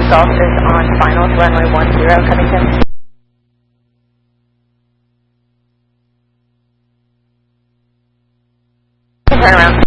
Golf is on finals, runway 10, Covington. Turn around.